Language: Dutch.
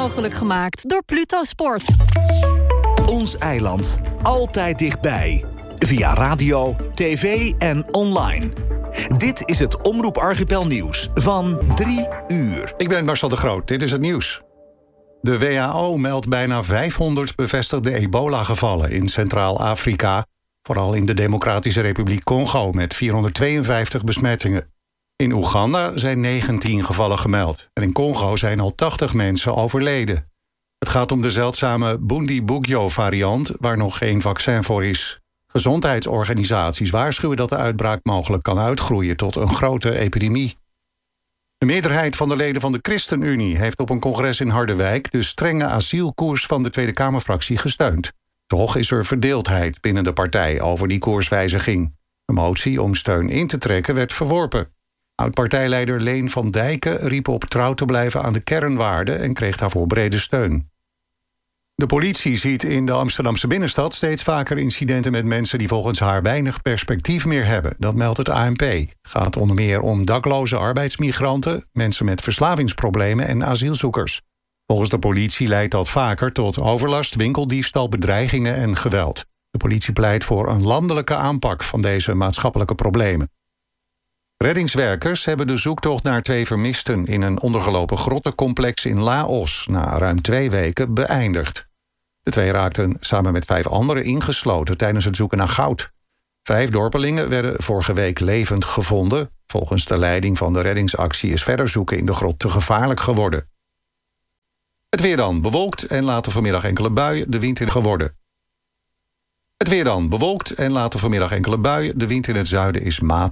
mogelijk gemaakt door Pluto Sport. Ons eiland. Altijd dichtbij. Via radio, tv en online. Dit is het Omroep Archipel Nieuws van 3 uur. Ik ben Marcel de Groot, dit is het nieuws. De WHO meldt bijna 500 bevestigde ebola-gevallen in Centraal-Afrika, vooral in de Democratische Republiek Congo met 452 besmettingen. In Oeganda zijn 19 gevallen gemeld en in Congo zijn al 80 mensen overleden. Het gaat om de zeldzame Bundibugyo-variant waar nog geen vaccin voor is. Gezondheidsorganisaties waarschuwen dat de uitbraak mogelijk kan uitgroeien tot een grote epidemie. De meerderheid van de leden van de ChristenUnie heeft op een congres in Harderwijk de strenge asielkoers van de Tweede Kamerfractie gesteund. Toch is er verdeeldheid binnen de partij over die koerswijziging. Een motie om steun in te trekken werd verworpen. Oud-partijleider Leen van Dijken riep op trouw te blijven aan de kernwaarden en kreeg daarvoor brede steun. De politie ziet in de Amsterdamse binnenstad steeds vaker incidenten met mensen die volgens haar weinig perspectief meer hebben. Dat meldt het ANP. Het gaat onder meer om dakloze arbeidsmigranten, mensen met verslavingsproblemen en asielzoekers. Volgens de politie leidt dat vaker tot overlast, winkeldiefstal, bedreigingen en geweld. De politie pleit voor een landelijke aanpak van deze maatschappelijke problemen. Reddingswerkers hebben de zoektocht naar 2 vermisten in een ondergelopen grottencomplex in Laos na ruim 2 weken beëindigd. De 2 raakten samen met 5 anderen ingesloten tijdens het zoeken naar goud. 5 dorpelingen werden vorige week levend gevonden. Volgens de leiding van de reddingsactie is verder zoeken in de grot te gevaarlijk geworden. Het weer dan bewolkt en later vanmiddag enkele buien, de wind in geworden. Het weer dan bewolkt en later vanmiddag enkele buien, de wind in het zuiden is matig.